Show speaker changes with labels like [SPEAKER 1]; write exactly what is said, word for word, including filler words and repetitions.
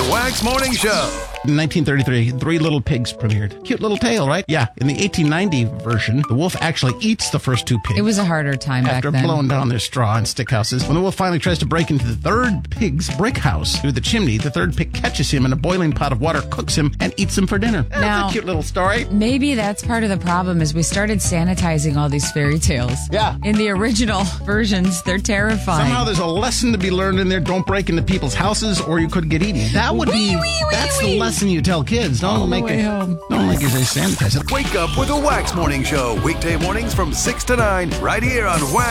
[SPEAKER 1] The Wax Morning Show.
[SPEAKER 2] In nineteen thirty-three, Three Little Pigs premiered. Cute little tale, right? Yeah. In the eighteen ninety version, the wolf actually eats the first two pigs.
[SPEAKER 3] It was a harder time back
[SPEAKER 2] after
[SPEAKER 3] then.
[SPEAKER 2] blowing down their straw and stick houses. When the wolf finally tries to break into the third pig's brick house through the chimney, the third pig catches him in a boiling pot of water, cooks him, and eats him for dinner. That's
[SPEAKER 3] Now-
[SPEAKER 2] a cute little story.
[SPEAKER 3] Maybe that's part of the problem is we started sanitizing all these fairy tales.
[SPEAKER 2] Yeah.
[SPEAKER 3] In the original versions, they're terrifying.
[SPEAKER 2] Somehow there's a lesson to be learned in there. Don't break into people's houses or you could get eaten. That would be,
[SPEAKER 3] Wee, wee,
[SPEAKER 2] that's
[SPEAKER 3] wee,
[SPEAKER 2] the
[SPEAKER 3] wee.
[SPEAKER 2] lesson you tell kids. Don't
[SPEAKER 3] All the
[SPEAKER 2] make
[SPEAKER 3] way
[SPEAKER 2] it,
[SPEAKER 3] home.
[SPEAKER 2] don't make it say sanitize it.
[SPEAKER 1] Wake up with the Wax Morning Show. Weekday mornings from six to nine, right here on Wax.